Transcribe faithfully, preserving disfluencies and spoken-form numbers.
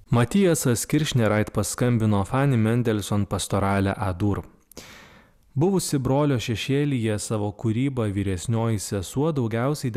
Matijasas Kiršnereit paskambino Fanny Mendelssohn pastoralę A-dur. Buvusi brolio šešėlyje savo kūrybą vyresnioji sesuo daugiausiai